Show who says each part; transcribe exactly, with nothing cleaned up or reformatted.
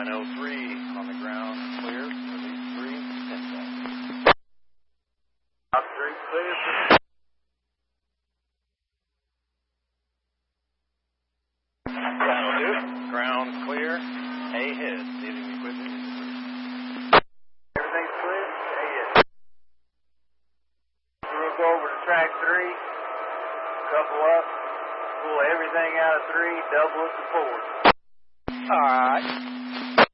Speaker 1: nine oh three on the ground, clear, release three, ten seconds. Top three, clear. That'll do. Ground clear, A hit, leaving equipment in the everything's clear, A hit. We'll go over to track three, couple up, pull everything out of three, double it to four.
Speaker 2: All right.